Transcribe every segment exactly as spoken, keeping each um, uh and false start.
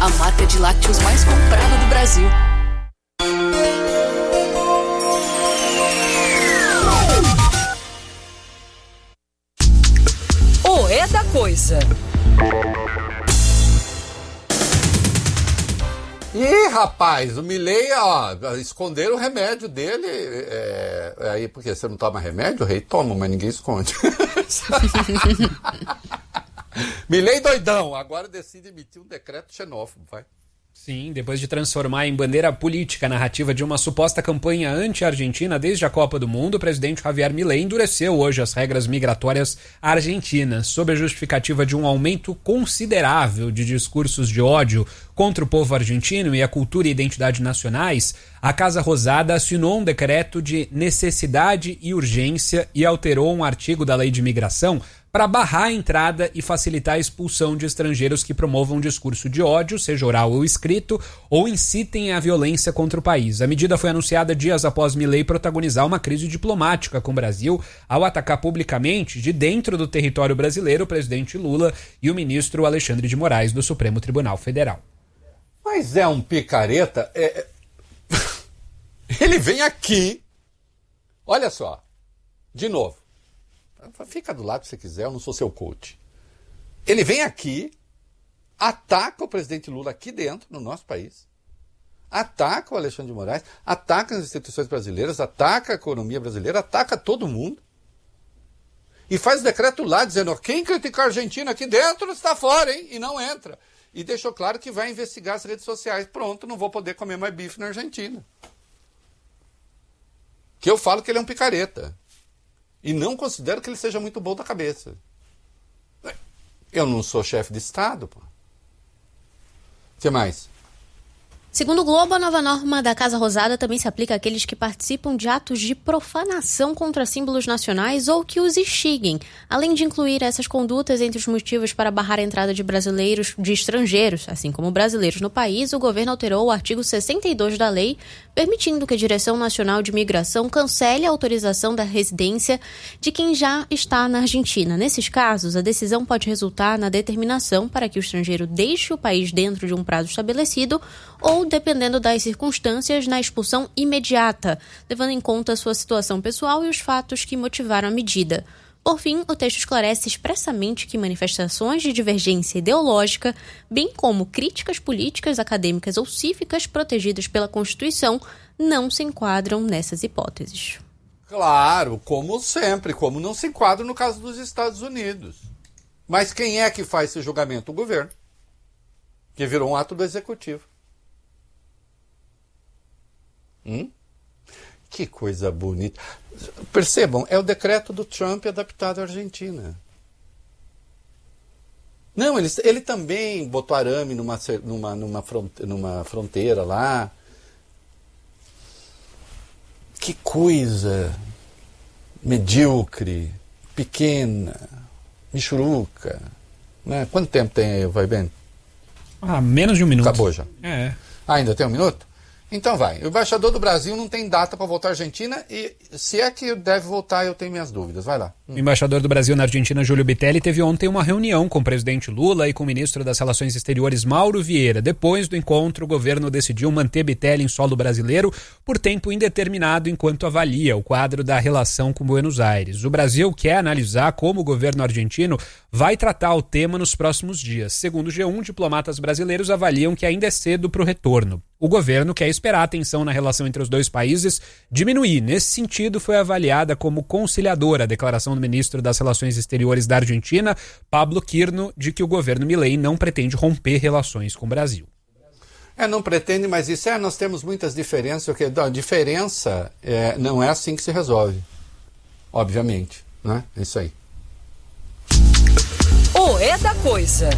a marca de lácteos mais comprada do Brasil. O É da Coisa. Ih, rapaz, o Milei, ó, esconderam o remédio dele. É, aí, porque você não toma remédio, o rei toma, mas ninguém esconde. Milei doidão, agora decide emitir um decreto xenófobo, vai. Sim, depois de transformar em bandeira política a narrativa de uma suposta campanha anti-argentina desde a Copa do Mundo, o presidente Javier Milei endureceu hoje as regras migratórias argentinas, sob a justificativa de um aumento considerável de discursos de ódio contra o povo argentino e a cultura e identidade nacionais. A Casa Rosada assinou um decreto de necessidade e urgência e alterou um artigo da Lei de Imigração para barrar a entrada e facilitar a expulsão de estrangeiros que promovam um discurso de ódio, seja oral ou escrito, ou incitem a violência contra o país. A medida foi anunciada dias após Milei protagonizar uma crise diplomática com o Brasil ao atacar publicamente, de dentro do território brasileiro, o presidente Lula e o ministro Alexandre de Moraes do Supremo Tribunal Federal. Mas é um picareta. É... Ele vem aqui, olha só, de novo. Fica do lado se você quiser, eu não sou seu coach. Ele vem aqui, ataca o presidente Lula aqui dentro, no nosso país, ataca o Alexandre de Moraes, ataca as instituições brasileiras, ataca a economia brasileira, ataca todo mundo. E faz o decreto lá dizendo, quem criticar a Argentina aqui dentro está fora, hein? E não entra. E deixou claro que vai investigar as redes sociais. Pronto, não vou poder comer mais bife na Argentina. Que eu falo que ele é um picareta. E não considero que ele seja muito bom da cabeça. Eu não sou chefe de Estado, pô. O que mais? Segundo o Globo, a nova norma da Casa Rosada também se aplica àqueles que participam de atos de profanação contra símbolos nacionais ou que os instiguem, além de incluir essas condutas entre os motivos para barrar a entrada de brasileiros, de estrangeiros, assim como brasileiros no país. O governo alterou o artigo sessenta e dois da lei, permitindo que a Direção Nacional de Imigração cancele a autorização da residência de quem já está na Argentina. Nesses casos, a decisão pode resultar na determinação para que o estrangeiro deixe o país dentro de um prazo estabelecido ou, dependendo das circunstâncias, na expulsão imediata, levando em conta a sua situação pessoal e os fatos que motivaram a medida. Por fim, o texto esclarece expressamente que manifestações de divergência ideológica, bem como críticas políticas, acadêmicas ou cívicas protegidas pela Constituição, não se enquadram nessas hipóteses. Claro, como sempre, como não se enquadra no caso dos Estados Unidos. Mas quem é que faz esse julgamento? O governo, que virou um ato do executivo. Hum? Que coisa bonita. Percebam, é o decreto do Trump adaptado à Argentina. Não, ele, ele também botou arame numa, numa, numa, fronte, numa fronteira lá. Que coisa medíocre, pequena, michuruca. Né? Quanto tempo tem aí, vai bem? Ah, menos de um minuto. Acabou já. É. Ah, ainda tem um minuto? Então vai. O embaixador do Brasil não tem data para voltar à Argentina e se é que deve voltar, eu tenho minhas dúvidas. Vai lá. O embaixador do Brasil na Argentina, Júlio Bitelli, teve ontem uma reunião com o presidente Lula e com o ministro das Relações Exteriores, Mauro Vieira. Depois do encontro, o governo decidiu manter Bitelli em solo brasileiro por tempo indeterminado enquanto avalia o quadro da relação com Buenos Aires. O Brasil quer analisar como o governo argentino vai tratar o tema nos próximos dias. Segundo o G um, diplomatas brasileiros avaliam que ainda é cedo para o retorno. O governo quer esperar a tensão na relação entre os dois países diminuir. Nesse sentido, foi avaliada como conciliadora a declaração do ministro das Relações Exteriores da Argentina, Pablo Quirno, de que o governo Milei não pretende romper relações com o Brasil. É, não pretende, mas isso é, nós temos muitas diferenças. Porque a diferença é, não é assim que se resolve, obviamente, né? É isso aí. O É da Coisa.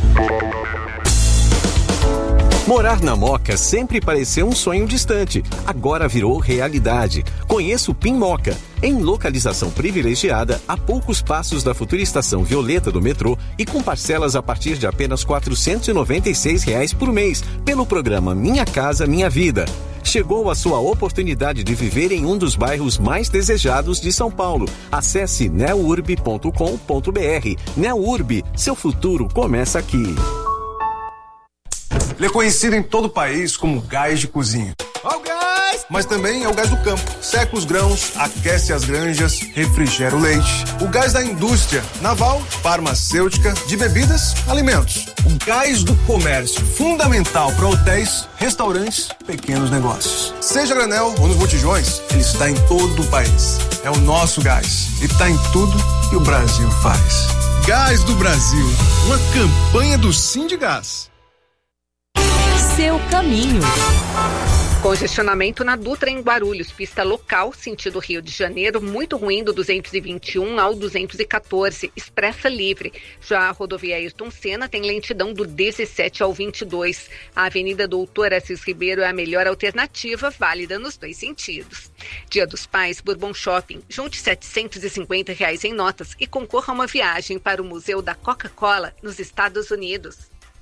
Morar na Moca sempre pareceu um sonho distante, agora virou realidade. Conheça o Pin Moca, em localização privilegiada, a poucos passos da futura estação Violeta do metrô e com parcelas a partir de apenas quatrocentos e noventa e seis reais por mês, pelo programa Minha Casa Minha Vida. Chegou a sua oportunidade de viver em um dos bairros mais desejados de São Paulo. Acesse neurb ponto com ponto br. Neurb, seu futuro começa aqui. Ele é conhecido em todo o país como gás de cozinha. Ó o gás! Mas também é o gás do campo. Seca os grãos, aquece as granjas, refrigera o leite. O gás da indústria naval, farmacêutica, de bebidas, alimentos. O gás do comércio, fundamental para hotéis, restaurantes, pequenos negócios. Seja a granel ou nos botijões, ele está em todo o país. É o nosso gás e está em tudo que o Brasil faz. Gás do Brasil, uma campanha do Sindigás. Seu caminho. Congestionamento na Dutra em Guarulhos, pista local, sentido Rio de Janeiro, muito ruim do duzentos e vinte e um ao duzentos e quatorze, expressa livre. Já a rodovia Ayrton Senna tem lentidão do dezessete ao vinte e dois. A Avenida Doutor Assis Ribeiro é a melhor alternativa, válida nos dois sentidos. Dia dos Pais, Bourbon Shopping. Junte setecentos e cinquenta reais em notas e concorra a uma viagem para o Museu da Coca-Cola nos Estados Unidos.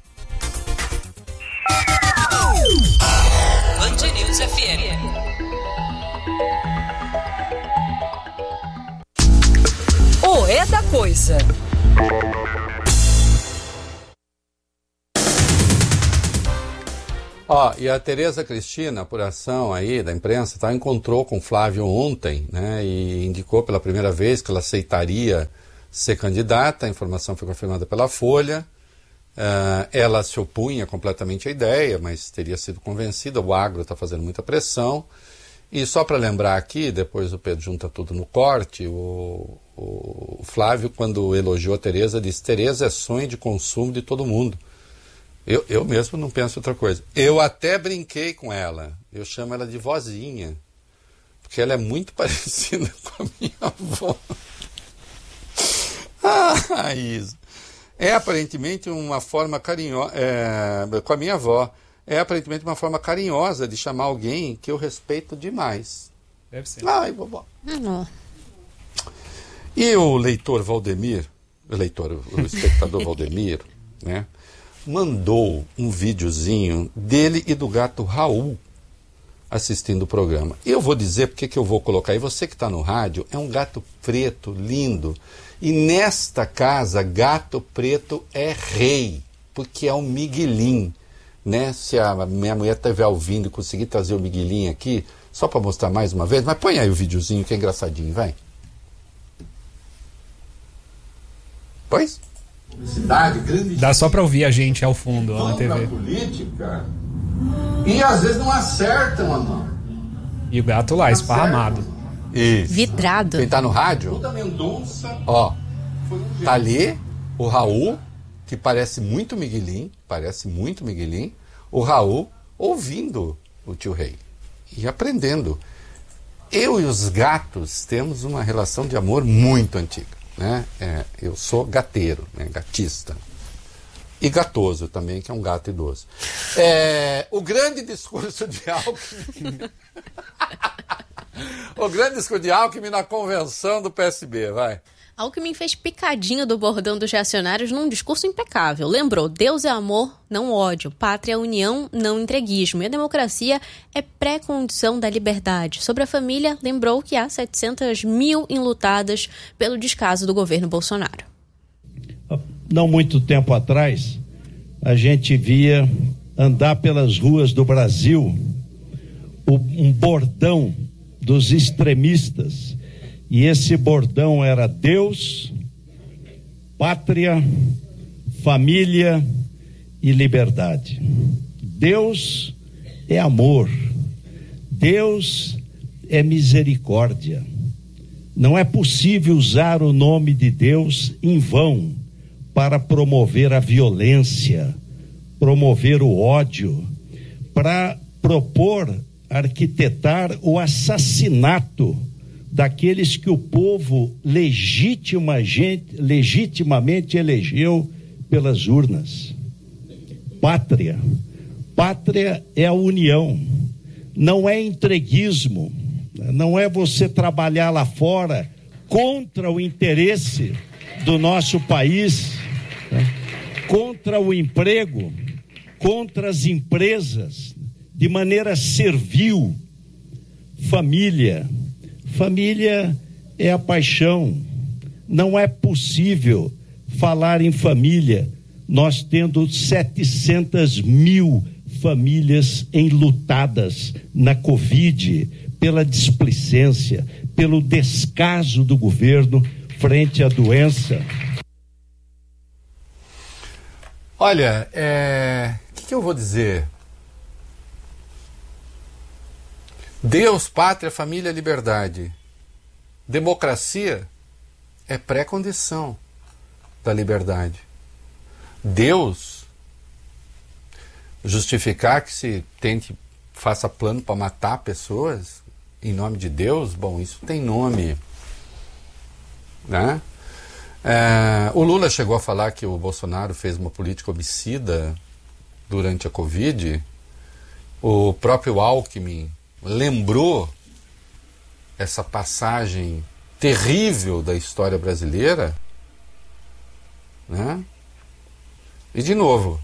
Band News F M. O É da Coisa. Ó, e a Tereza Cristina, apuração aí da imprensa, tá, encontrou com o Flávio ontem, né, e indicou pela primeira vez que ela aceitaria ser candidata. A informação foi confirmada pela Folha. Uh, ela se opunha completamente à ideia, mas teria sido convencida. O agro está fazendo muita pressão. E só para lembrar aqui, depois o Pedro junta tudo no corte, o, o Flávio, quando elogiou a Tereza, disse: Tereza é sonho de consumo de todo mundo. Eu, eu mesmo não penso outra coisa. Eu até brinquei com ela. Eu chamo ela de vozinha, porque ela é muito parecida com a minha avó. Ah, isso. É aparentemente uma forma carinhosa, é, com a minha avó, é aparentemente uma forma carinhosa de chamar alguém que eu respeito demais. Deve ser. Ai, vovó. Não. E o leitor Valdemir, o leitor, o espectador Valdemir, né, mandou um videozinho dele e do gato Raul assistindo o programa. E eu vou dizer porque que eu vou colocar. E você que está no rádio, é um gato preto, lindo. E nesta casa, gato preto é rei, porque é um miguelim, né? Se a minha mulher estiver ouvindo e conseguir trazer o miguelim aqui, só para mostrar mais uma vez, mas põe aí o videozinho que é engraçadinho, vai. Pois? Publicidade, grande. Dá só para ouvir a gente ao fundo lá na T V. Política, e às vezes não acertam, mano. E o gato lá, esparramado. Isso. Vidrado. Quem tá no rádio, ó, tá ali o Raul, que parece muito Miguelim, parece muito Miguelim, o Raul ouvindo o tio Rei e aprendendo. Eu e os gatos temos uma relação de amor muito antiga, né? É, eu sou gateiro, né? Gatista. E gatoso também, que é um gato idoso. É, o grande discurso de Alckmin... O grande discurso de Alckmin na convenção do P S B, vai. Alckmin fez picadinha do bordão dos reacionários num discurso impecável. Lembrou: Deus é amor, não ódio. Pátria é união, não entreguismo. E a democracia é pré-condição da liberdade. Sobre a família, lembrou que há setecentas mil enlutadas pelo descaso do governo Bolsonaro. Não muito tempo atrás, a gente via andar pelas ruas do Brasil um bordão dos extremistas, e esse bordão era Deus, pátria, família e liberdade. Deus é amor, Deus é misericórdia. Não é possível usar o nome de Deus em vão para promover a violência, promover o ódio, para propor arquitetar o assassinato daqueles que o povo legitimamente, legitimamente elegeu pelas urnas. Pátria. Pátria é a união, não é entreguismo, não é você trabalhar lá fora contra o interesse do nosso país, né? Contra o emprego, contra as empresas, de maneira servil. Família. Família é a paixão. Não é possível falar em família nós tendo setecentas mil famílias enlutadas na Covid, pela displicência, pelo descaso do governo frente à doença. Olha, é... o que, que eu vou dizer? Deus, pátria, família, liberdade. Democracia é pré-condição da liberdade. Deus justificar que se tente, faça plano para matar pessoas em nome de Deus, bom, isso tem nome, né? É, o Lula chegou a falar que o Bolsonaro fez uma política homicida durante a Covid. O próprio Alckmin lembrou essa passagem terrível da história brasileira, né? E de novo,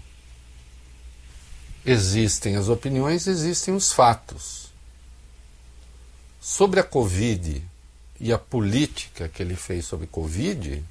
existem as opiniões, existem os fatos. Sobre a Covid e a política que ele fez sobre Covid,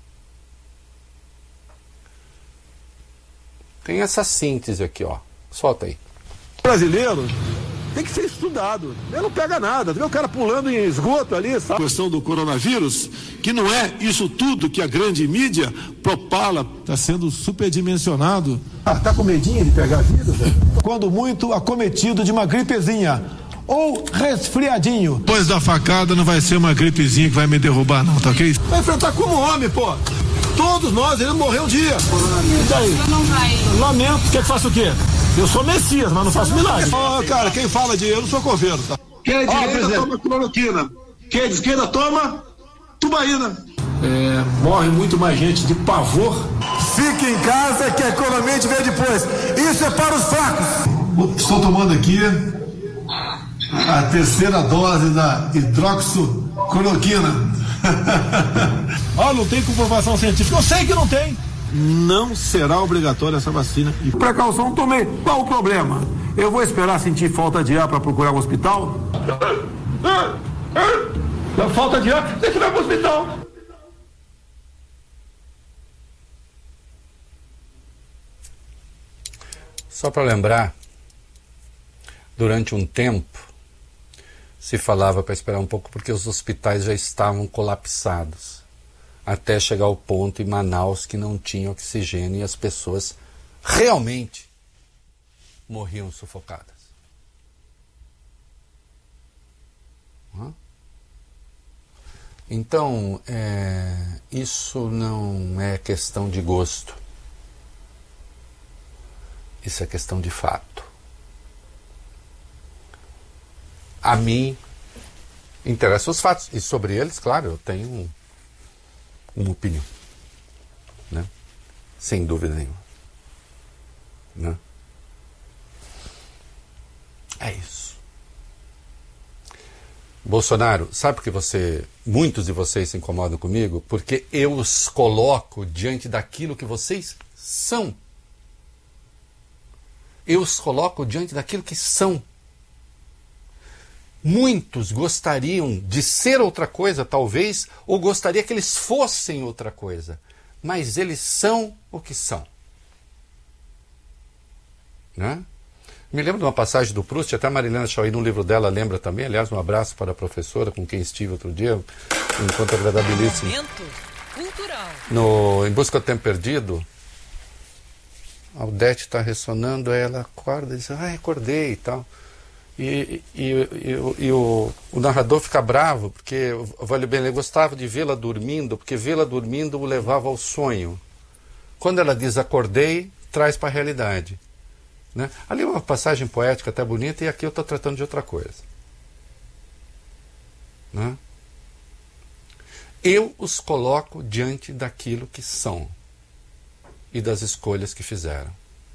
tem essa síntese aqui, ó. Solta aí. Brasileiro tem que ser estudado. Ele não pega nada. Vê o cara pulando em esgoto ali, sabe? A questão do coronavírus, que não é isso tudo que a grande mídia propala. Está sendo superdimensionado. Ah, tá com medinho de pegar vírus? Quando muito, acometido de uma gripezinha. Ou resfriadinho. Depois da facada não vai ser uma gripezinha que vai me derrubar, não, tá ok? Vai enfrentar como homem, pô. Todos nós, ele morreu um dia. E daí? Não vai. Lamento. Quer que faça o quê? Eu sou Messias, mas não faço milagre. Ó, oh, cara, quem fala de eu não sou coveiro, tá? Quem é de direita oh, toma cloroquina. Quem é de esquerda toma tubaína. É, morre muito mais gente de pavor. Fique em casa que a economia te vê depois. Isso é para os fracos. Estou tomando aqui a terceira dose da hidroxicloroquina. Ah, não tem comprovação científica. Eu sei que não tem. Não será obrigatória essa vacina. E precaução tomei. Qual o problema? Eu vou esperar sentir falta de ar para procurar um hospital? Dá falta de ar? Tem que ir para o hospital. Só para lembrar, durante um tempo se falava para esperar um pouco porque os hospitais já estavam colapsados, até chegar ao ponto em Manaus que não tinha oxigênio e as pessoas realmente morriam sufocadas. Então, é, isso não é questão de gosto. Isso é questão de fato. A mim interessam os fatos. E sobre eles, claro, eu tenho um, uma opinião. Né? Sem dúvida nenhuma. Né? É isso. Bolsonaro, sabe por que você, muitos de vocês se incomodam comigo? Porque eu os coloco diante daquilo que vocês são. Eu os coloco diante daquilo que são. Muitos gostariam de ser outra coisa, talvez, ou gostaria que eles fossem outra coisa. Mas eles são o que são. Né? Me lembro de uma passagem do Proust, até a Marilena Chauí, no livro dela, lembra também. Aliás, um abraço para a professora com quem estive outro dia, um encontro agradabilíssimo. No Em Busca do Tempo Perdido, a Odete está ressonando, aí ela acorda e diz, ah, acordei e tal. E, e, e, e o, o narrador fica bravo, porque o Vale Bem gostava de vê-la dormindo, porque vê-la dormindo o levava ao sonho. Quando ela diz acordei, traz para a realidade. Né? Ali é uma passagem poética até bonita, e aqui eu estou tratando de outra coisa. Né? Eu os coloco diante daquilo que são e das escolhas que fizeram.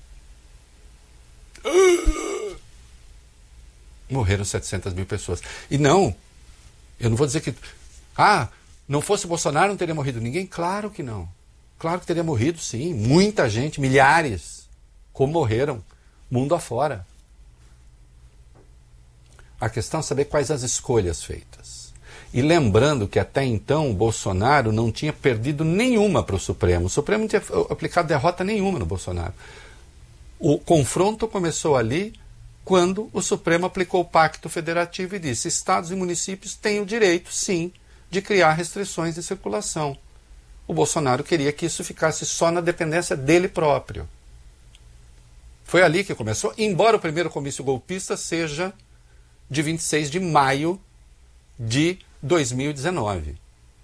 Morreram setecentas mil pessoas. E não, eu não vou dizer que... Ah, não fosse o Bolsonaro não teria morrido ninguém? Claro que não. Claro que teria morrido, sim. Muita gente, milhares, como morreram, mundo afora. A questão é saber quais as escolhas feitas. E lembrando que até então o Bolsonaro não tinha perdido nenhuma para o Supremo. O Supremo não tinha aplicado derrota nenhuma no Bolsonaro. O confronto começou ali quando o Supremo aplicou o Pacto Federativo e disse: estados e municípios têm o direito, sim, de criar restrições de circulação. O Bolsonaro queria que isso ficasse só na dependência dele próprio. Foi ali que começou, embora o primeiro comício golpista seja de vinte e seis de maio de dois mil e dezenove.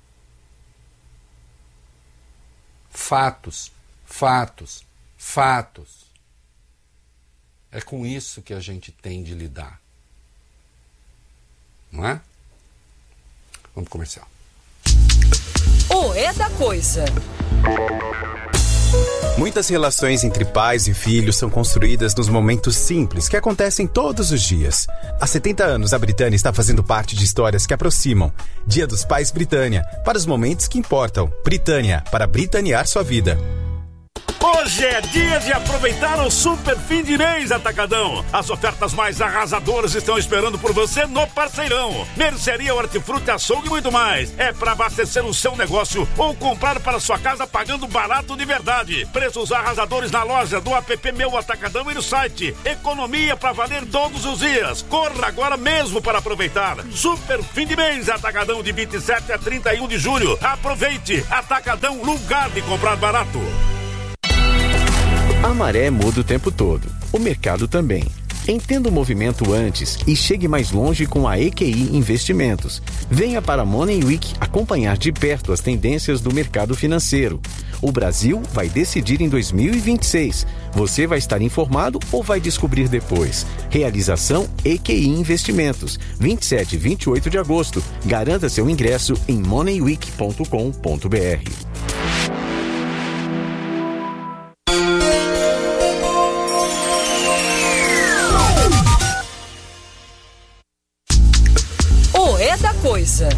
Fatos, fatos, fatos. É com isso que a gente tem de lidar. Não é? Vamos pro comercial. O É da Coisa. Muitas relações entre pais e filhos são construídas nos momentos simples que acontecem todos os dias. Há setenta anos, a Britânia está fazendo parte de histórias que aproximam. Dia dos Pais Britânia, para os momentos que importam. Britânia, para britanear sua vida. Hoje é dia de aproveitar o Super Fim de Mês Atacadão. As ofertas mais arrasadoras estão esperando por você no Parceirão. Mercearia, hortifruti, açougue e muito mais. É para abastecer o seu negócio ou comprar para sua casa pagando barato de verdade. Preços arrasadores na loja, do app Meu Atacadão e no site. Economia para valer todos os dias. Corra agora mesmo para aproveitar. Super Fim de Mês Atacadão, de vinte e sete a trinta e um de julho. Aproveite. Atacadão, lugar de comprar barato. A maré muda o tempo todo, o mercado também. Entenda o movimento antes e chegue mais longe com a E Q I Investimentos. Venha para a Money Week acompanhar de perto as tendências do mercado financeiro. O Brasil vai decidir em dois mil e vinte e seis. Você vai estar informado ou vai descobrir depois? Realização E Q I Investimentos, vinte e sete e vinte e oito de agosto. Garanta seu ingresso em money week ponto com ponto b r. Coisa.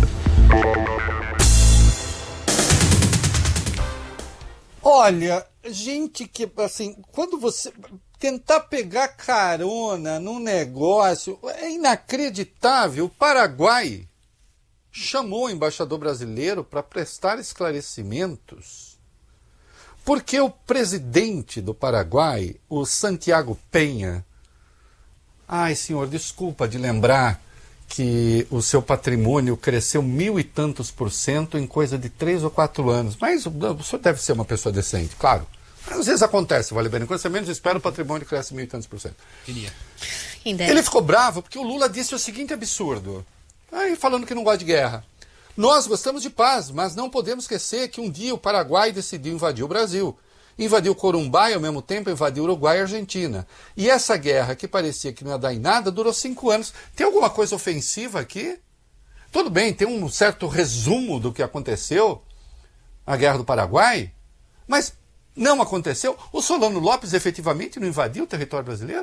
Olha, gente que, assim, quando você tentar pegar carona num negócio, é inacreditável. O Paraguai chamou o embaixador brasileiro para prestar esclarecimentos, porque o presidente do Paraguai, o Santiago Penha, ai, senhor, desculpa de lembrar que o seu patrimônio cresceu mil e tantos por cento em coisa de três ou quatro anos. Mas o senhor deve ser uma pessoa decente, claro. Às vezes acontece, vale bem. Quando você menos espera, o patrimônio cresce mil e tantos por cento. Queria. Ele ficou bravo porque o Lula disse o seguinte absurdo. Aí falando que não gosta de guerra. Nós gostamos de paz, mas não podemos esquecer que um dia o Paraguai decidiu invadir o Brasil. Invadiu Corumbá e ao mesmo tempo invadiu Uruguai e Argentina. E essa guerra, que parecia que não ia dar em nada, durou cinco anos. Tem alguma coisa ofensiva aqui? Tudo bem, tem um certo resumo do que aconteceu, a Guerra do Paraguai, mas não aconteceu. O Solano Lopes efetivamente não invadiu o território brasileiro?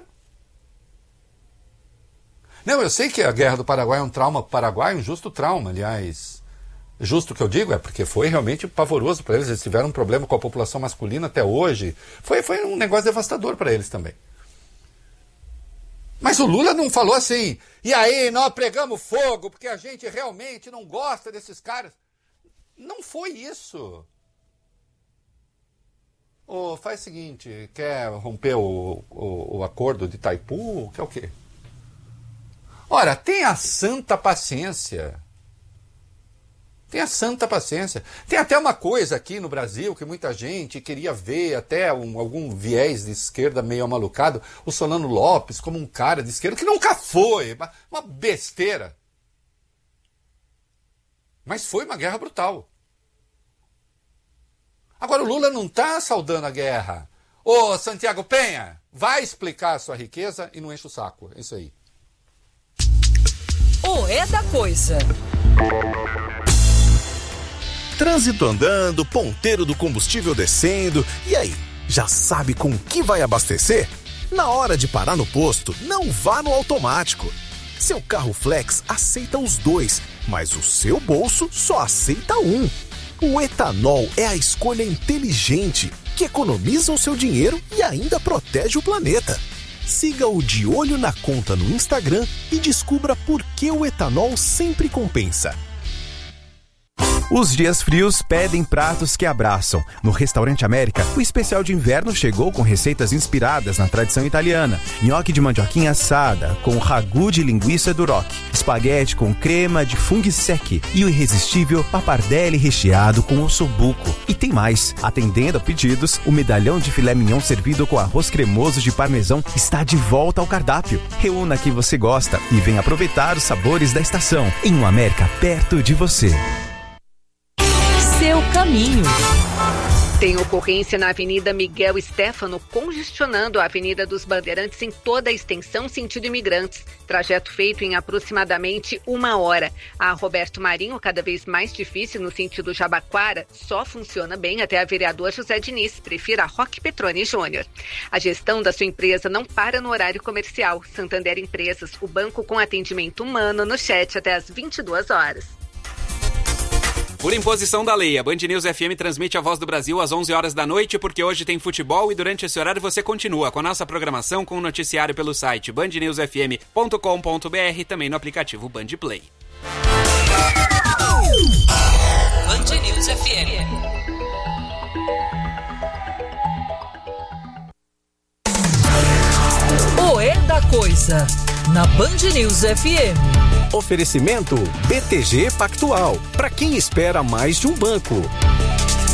Não, eu sei que a Guerra do Paraguai é um trauma para o Paraguai, um justo trauma, aliás. Justo que eu digo é porque foi realmente pavoroso para eles. Eles tiveram um problema com a população masculina até hoje. Foi, foi um negócio devastador para eles também. Mas o Lula não falou assim, e aí nós pregamos fogo porque a gente realmente não gosta desses caras. Não foi isso. Oh, faz o seguinte, quer romper o, o, o acordo de Itaipu? Quer o quê? Ora, tenha santa paciência. Tenha santa paciência. Tem até uma coisa aqui no Brasil que muita gente queria ver, até um, algum viés de esquerda meio amalucado, o Solano Lopes como um cara de esquerda, que nunca foi, uma, uma besteira. Mas foi uma guerra brutal. Agora o Lula não está saudando a guerra. Ô, Santiago Penha, vai explicar a sua riqueza e não enche o saco. É isso aí. O É da Coisa. Trânsito andando, ponteiro do combustível descendo. E aí, já sabe com que vai abastecer? Na hora de parar no posto, não vá no automático. Seu carro flex aceita os dois, mas o seu bolso só aceita um. O etanol é a escolha inteligente, que economiza o seu dinheiro e ainda protege o planeta. Siga o De Olho na Conta no Instagram e descubra por que o etanol sempre compensa. Os dias frios pedem pratos que abraçam. No Restaurante América, o especial de inverno chegou com receitas inspiradas na tradição italiana. Nhoque de mandioquinha assada, com ragu de linguiça Duroc. Espaguete com crema de funghi secchi. E o irresistível pappardelle recheado com ossobuco. E tem mais. Atendendo a pedidos, o medalhão de filé mignon servido com arroz cremoso de parmesão está de volta ao cardápio. Reúna quem você gosta e venha aproveitar os sabores da estação. Em um América perto de você. Seu caminho. Tem ocorrência na Avenida Miguel Stéfano, congestionando a Avenida dos Bandeirantes em toda a extensão sentido imigrantes. Trajeto feito em aproximadamente uma hora. A Roberto Marinho, cada vez mais difícil no sentido Jabaquara, só funciona bem até a vereador José Diniz. Prefira Roque Petroni Júnior. A gestão da sua empresa não para no horário comercial. Santander Empresas, o banco com atendimento humano no chat até às vinte e duas horas. Por imposição da lei, a Band News F M transmite a Voz do Brasil às onze horas da noite, porque hoje tem futebol e durante esse horário você continua com a nossa programação com o noticiário pelo site band news f m ponto com ponto b r e também no aplicativo Band Play. Band News F M. O É da Coisa, na Band News F M. Oferecimento B T G Pactual. Para quem espera mais de um banco.